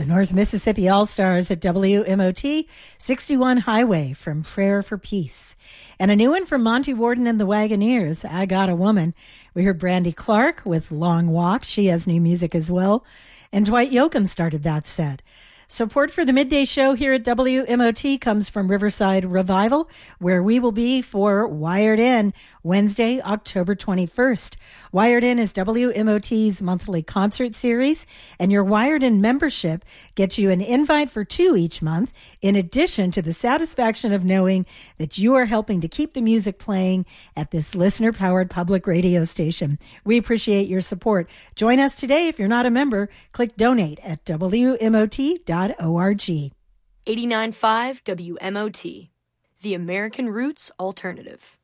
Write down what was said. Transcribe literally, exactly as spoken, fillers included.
The North Mississippi All-Stars at W M O T, sixty-one Highway from Prayer for Peace. And a new one from Monty Warden and the Wagoneers, I Got a Woman. We heard Brandy Clark with Long Walk. She has new music as well. And Dwight Yoakam started that set. Support for the midday show here at W M O T comes from Riverside Revival, where we will be for Wired In Wednesday, October twenty-first. Wired In is W M O T's monthly concert series, and your Wired In membership gets you an invite for two each month, in addition to the satisfaction of knowing that you are helping to keep the music playing at this listener-powered public radio station. We appreciate your support. Join us today. If you're not a member, click donate at W M O T dot org. eighty-nine point five W M O T, the American Roots Alternative.